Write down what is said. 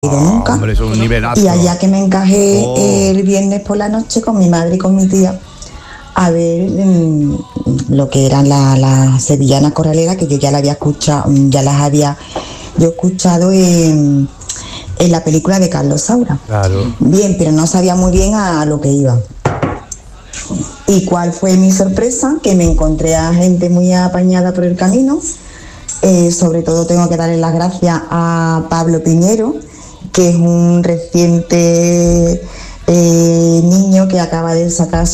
nunca. Hombre, es un nivelazo. Y allá que me encajé el viernes por la noche con mi madre y con mi tía a ver lo que eran las sevillanas corraleras, que yo ya las había escuchado, ya las había yo escuchado en la película de Carlos Saura. Claro. Bien, pero no sabía muy bien a lo que iba. ¿Y cuál fue mi sorpresa? Que me encontré a gente muy apañada por el camino. Sobre todo tengo que darle las gracias a Pablo Piñero, que es un reciente niño que acaba de sacar